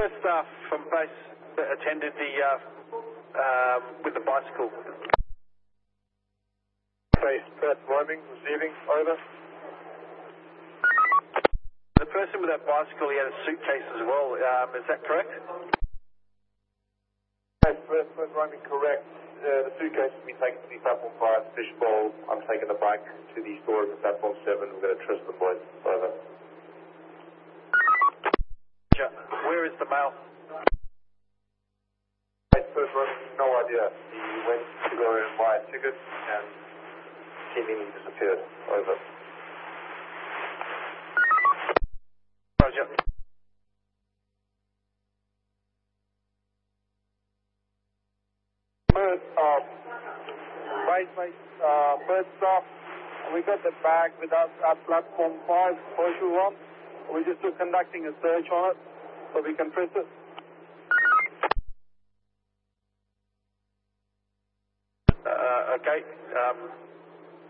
First staff from base that attended the with the bicycle. Base Perth roaming, receiving, over. The person with that bicycle, he had a suitcase as well. Is that correct? Base Perth roaming, correct. The suitcase will be taken to the platform 5 fishbowl. I'm taking the bike to the storage at platform 7. We're going to trust the boys. Over. Where is the male? Base Perth roaming, no idea. He went to go and buy a ticket and seemingly disappeared. Over. Roger. Perth, Perth staff, we got the bag with us at platform 5, Horseshoe Run. We're just conducting a search on it so we can trace it. Okay.